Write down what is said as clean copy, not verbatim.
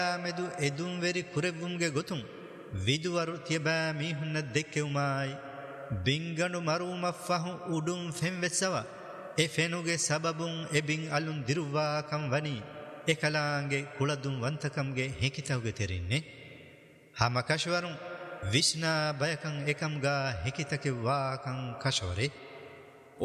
මෙදු එදුම් වෙරි කුරෙවුම්ගේ ගොතුම් විදුවරු තියබෑ මීහුන්න දෙක්කෙවුමායි බිංගණු මරුමෆහු උඩුම් ෆෙම්වෙස්සව එෆෙනුගේ සබබුන් එබින් අලුන් දිරුවාකම් වනි එකලාංගේ කුලදුම් වන්තකම්ගේ හෙකිතවගේ තෙරින්නේ හම කශවරුන් විශ්නා බයකං එකම්ගා හෙකිතකෙවාකං කශවරේ